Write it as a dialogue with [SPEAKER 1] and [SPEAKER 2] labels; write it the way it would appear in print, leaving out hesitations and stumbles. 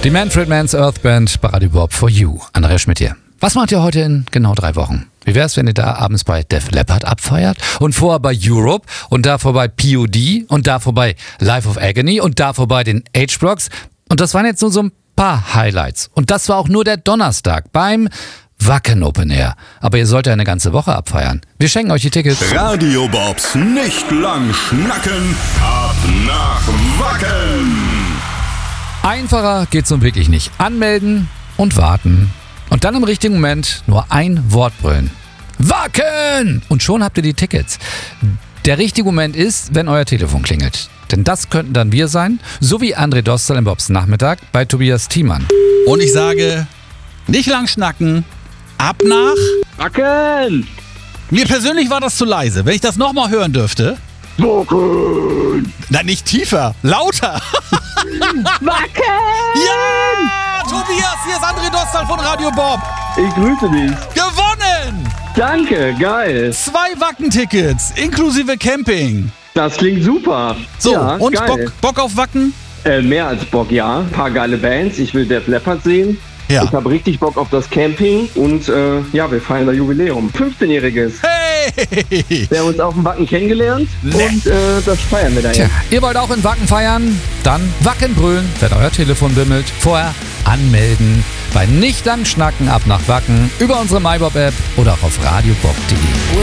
[SPEAKER 1] Die Manfred Mann's Earth Band bei Radio Bob for You. Andrea Schmidt hier. Was macht ihr heute in genau 3 Wochen? Wie wär's, wenn ihr da abends bei Def Leppard abfeiert und vorher bei Europe und da vorbei POD und da vorbei Life of Agony und da vorbei den H-Blocks? Und das waren jetzt nur so ein paar Highlights. Und das war auch nur der Donnerstag beim Wacken Open Air. Aber ihr sollt ja eine ganze Woche abfeiern. Wir schenken euch die Tickets.
[SPEAKER 2] Radio Bobs nicht lang schnacken, ab nach Wacken.
[SPEAKER 1] Einfacher geht's nun wirklich nicht. Anmelden und warten. Und dann im richtigen Moment nur ein Wort brüllen. Wacken! Und schon habt ihr die Tickets. Der richtige Moment ist, wenn euer Telefon klingelt. Denn das könnten dann wir sein, so wie André Dostal im Bobs Nachmittag bei Tobias Thiemann.
[SPEAKER 3] Und ich sage, nicht lang schnacken, ab nach
[SPEAKER 4] Wacken!
[SPEAKER 3] Mir persönlich war das zu leise. Wenn ich das nochmal hören dürfte.
[SPEAKER 4] Wacken!
[SPEAKER 3] Nein, nicht tiefer, lauter.
[SPEAKER 4] Wacken!
[SPEAKER 3] Ja! Tobias, hier ist André Dostal von Radio Bob.
[SPEAKER 4] Ich grüße dich.
[SPEAKER 3] Gewonnen!
[SPEAKER 4] Danke, geil.
[SPEAKER 3] 2 Wacken-Tickets, inklusive Camping.
[SPEAKER 4] Das klingt super.
[SPEAKER 3] So,
[SPEAKER 4] ja,
[SPEAKER 3] und
[SPEAKER 4] geil.
[SPEAKER 3] Bock auf Wacken?
[SPEAKER 4] Mehr als Bock, ja. Ein paar geile Bands. Ich will Def Leppard sehen.
[SPEAKER 3] Ja.
[SPEAKER 4] Ich habe richtig Bock auf das Camping und ja, wir feiern das Jubiläum. 15-jähriges.
[SPEAKER 3] Hey!
[SPEAKER 4] Wir haben uns auf dem Wacken kennengelernt und das feiern wir da
[SPEAKER 1] Tja,
[SPEAKER 4] jetzt.
[SPEAKER 1] ihr wollt auch in Wacken feiern? Dann Wacken brüllen, wenn euer Telefon bimmelt. Vorher anmelden. Bei nicht lang schnacken ab nach Wacken über unsere MyBob-App oder auch auf radiobob.de.